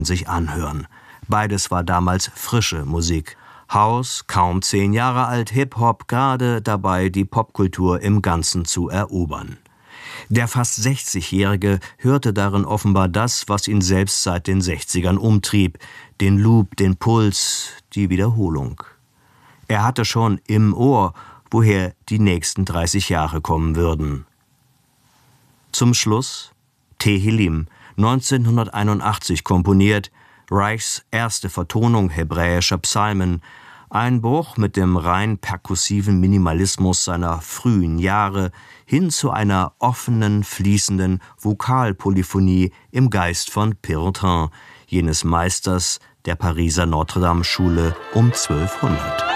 sich anhören. Beides war damals frische Musik. House, kaum 10 Jahre alt, Hip-Hop gerade dabei, die Popkultur im Ganzen zu erobern. Der fast 60-Jährige hörte darin offenbar das, was ihn selbst seit den 60ern umtrieb, den Loop, den Puls, die Wiederholung. Er hatte schon im Ohr, woher die nächsten 30 Jahre kommen würden. Zum Schluss Tehillim, 1981 komponiert, Reichs erste Vertonung hebräischer Psalmen, ein Bruch mit dem rein perkussiven Minimalismus seiner frühen Jahre hin zu einer offenen, fließenden Vokalpolyphonie im Geist von Perrotin, jenes Meisters der Pariser Notre-Dame-Schule um 1200.